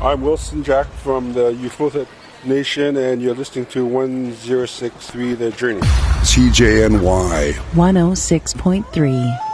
I'm Wilson Jack from the Youth Nation, and you're listening to 1063 The Journey. CJNY 106.3.